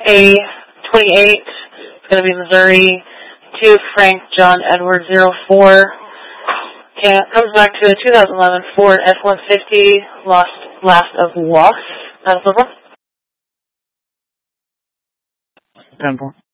A28, it's going to be Missouri, to Frank John Edward 04. And it comes back to a 2011 Ford F-150, last of loss. That's over. 10-4.